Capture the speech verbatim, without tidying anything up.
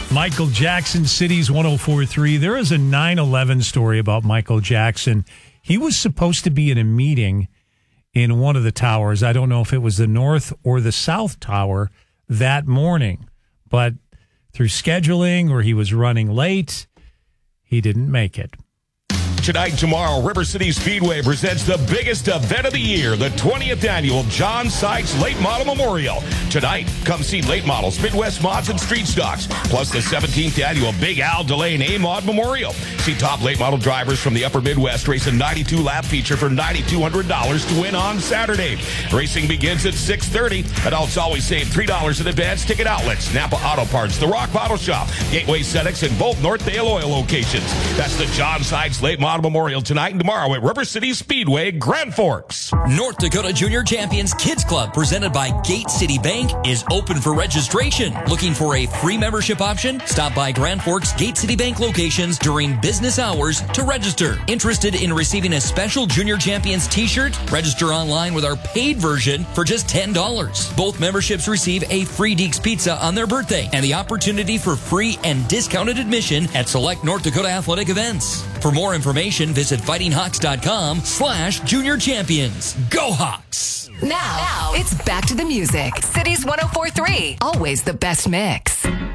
Michael Jackson, Cities one oh four point three. There is a nine eleven story about Michael Jackson. He was supposed to be in a meeting in one of the towers. I don't know if it was the North or the South Tower that morning, but through scheduling or he was running late, he didn't make it. Tonight and tomorrow, River City Speedway presents the biggest event of the year, the twentieth annual John Sykes Late Model Memorial. Tonight, come see late models, Midwest mods, and street stocks, plus the seventeenth annual Big Al Delane A-Mod Memorial. See top late model drivers from the upper Midwest race a ninety-two lap feature for nine thousand two hundred dollars to win on Saturday. Racing begins at six thirty. Adults always save three dollars in advance ticket outlets. Napa Auto Parts, The Rock Bottle Shop, Gateway Cenex, and both Northdale Oil locations. That's the John Sykes Late Model Memorial tonight and tomorrow at River City Speedway, Grand Forks. North Dakota Junior Champions Kids Club, presented by Gate City Bank, is open for registration. Looking for a free membership option? Stop by Grand Forks Gate City Bank locations during business hours to register. Interested in receiving a special Junior Champions t-shirt? Register online with our paid version for just ten dollars. Both memberships receive a free Deeks Pizza on their birthday and the opportunity for free and discounted admission at select North Dakota athletic events. For more information, visit fighting hawks dot com slash junior champions. Go Hawks! Now, now, it's back to the music. Cities one oh four point three. Always the best mix.